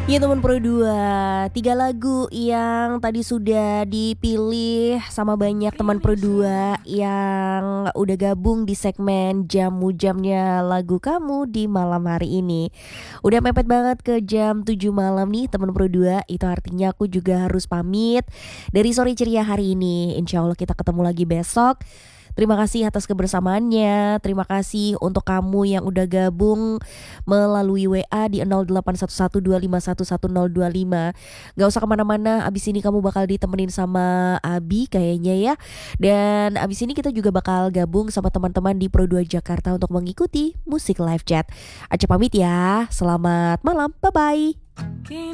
Ya teman Pro 2, 3 lagu yang tadi sudah dipilih sama banyak teman Pro 2 yang udah gabung di segmen Jamu Jamnya Lagu Kamu di malam hari ini. Udah mepet banget ke jam 7 malam nih teman Pro 2. Itu artinya aku juga harus pamit dari Sore Ceria hari ini. Insya Allah kita ketemu lagi besok. Terima kasih atas kebersamaannya. Terima kasih untuk kamu yang udah gabung melalui WA di 081125111025. Gak usah kemana-mana, abis ini kamu bakal ditemenin sama Abi kayaknya ya. Dan abis ini kita juga bakal gabung sama teman-teman di Pro 2 Jakarta untuk mengikuti musik live chat. Aca pamit ya, selamat malam, bye-bye.